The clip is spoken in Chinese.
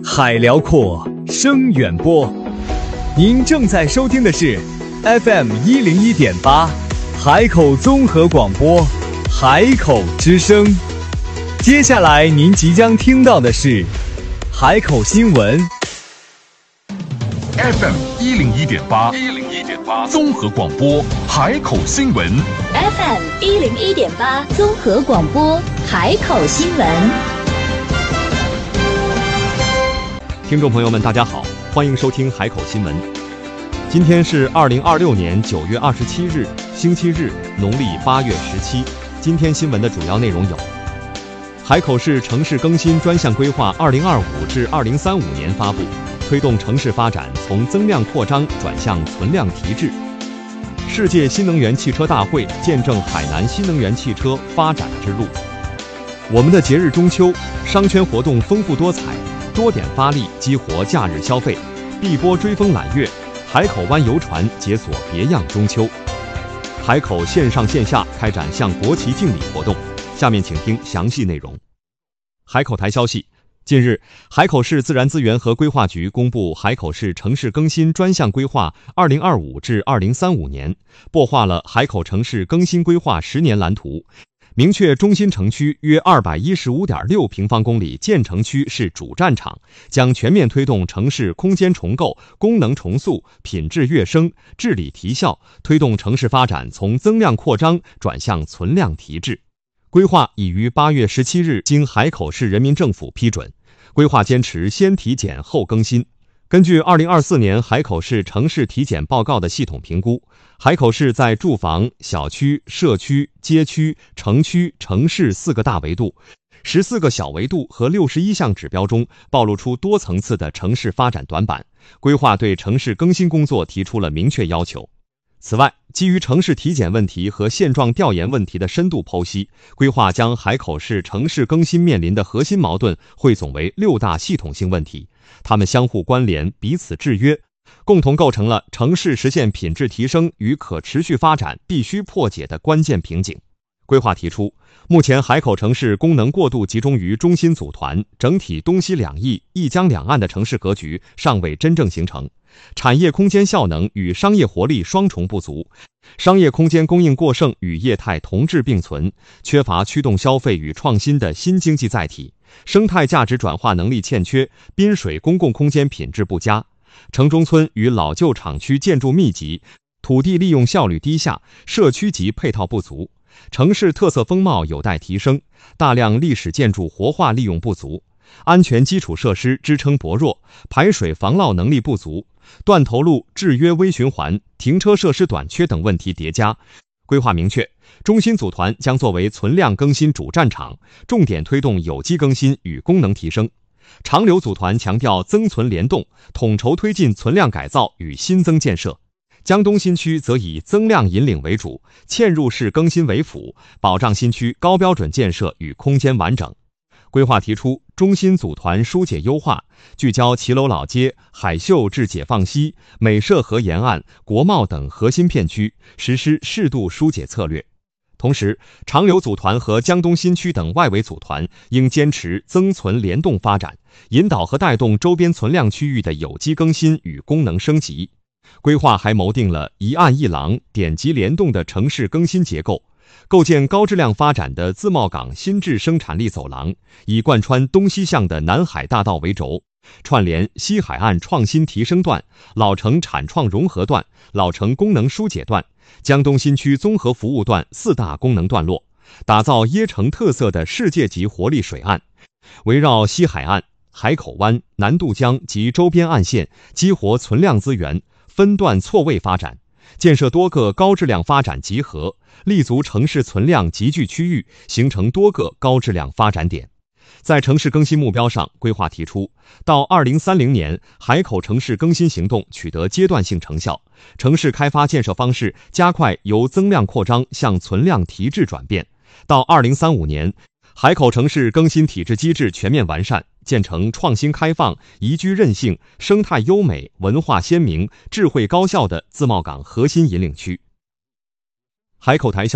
海辽阔，声远播。您正在收听的是 FM101.8 海口综合广播，海口之声。接下来您即将听到的是海口新闻。 FM101.8综合广播，海口新闻。 FM101.8综合广播，海口新闻。 听众朋友们，大家好，欢迎收听海口新闻。今天是2026年9月27日，星期日，农历8月17。今天新闻的主要内容有：海口市城市更新专项规划2025至2035年发布，推动城市发展从增量扩张转向存量提质。世界新能源汽车大会见证海南新能源汽车发展之路。我们的节日中秋，商圈活动丰富多彩，多点发力激活假日消费，碧波追风揽月，海口湾游船解锁别样中秋。海口线上线下开展向国旗敬礼活动。下面请听详细内容。海口台消息，近日，海口市自然资源和规划局公布海口市城市更新专项规划2025至2035年，擘画了海口城市更新规划10年蓝图，明确中心城区约215.6平方公里建成区是主战场，将全面推动城市空间重构、功能重塑、品质跃升、治理提效，推动城市发展从增量扩张转向存量提质。规划已于8月17日经海口市人民政府批准。规划坚持先体检后更新。根据2024年海口市城市体检报告的系统评估，海口市在住房、小区、社区、街区、城区、城市4个大维度、14个小维度和61项指标中，暴露出多层次的城市发展短板。规划对城市更新工作提出了明确要求。此外，基于城市体检问题和现状调研问题的深度剖析，规划将海口市城市更新面临的核心矛盾汇总为6大系统性问题，它们相互关联，彼此制约，共同构成了城市实现品质提升与可持续发展必须破解的关键瓶颈。规划提出，目前海口城市功能过度集中于中心组团，整体东西两翼、一江两岸的城市格局尚未真正形成，产业空间效能与商业活力双重不足，商业空间供应过剩与业态同质并存，缺乏驱动消费与创新的新经济载体，生态价值转化能力欠缺，滨水公共空间品质不佳，城中村与老旧厂区建筑密集，土地利用效率低下，社区级配套不足，城市特色风貌有待提升，大量历史建筑活化利用不足，安全基础设施支撑薄弱，排水防涝能力不足，断头路、制约微循环、停车设施短缺等问题叠加。规划明确，中心组团将作为存量更新主战场，重点推动有机更新与功能提升；长流组团强调增存联动，统筹推进存量改造与新增建设。江东新区则以增量引领为主，嵌入式更新为辅，保障新区高标准建设与空间完整。规划提出中心组团疏解优化，聚焦骑楼老街、海秀至解放西、美舍河沿岸、国贸等核心片区，实施适度疏解策略。同时，长流组团和江东新区等外围组团应坚持增存联动发展，引导和带动周边存量区域的有机更新与功能升级。规划还谋定了一岸一廊、点击联动的城市更新结构，构建高质量发展的自贸港新质生产力走廊，以贯穿东西向的南海大道为轴，串联西海岸创新提升段、老城产创融合段、老城功能疏解段、江东新区综合服务段4大功能段落，打造椰城特色的世界级活力水岸，围绕西海岸、海口湾、南渡江及周边岸线，激活存量资源，分段错位发展，建设多个高质量发展集合，立足城市存量集聚区域，形成多个高质量发展点。在城市更新目标上，规划提出，到2030年，海口城市更新行动取得阶段性成效，城市开发建设方式加快由增量扩张向存量提质转变。到2035年，海口城市更新体制机制全面完善，建成创新开放、宜居韧性、生态优美、文化鲜明、智慧高效的自贸港核心引领区。海口台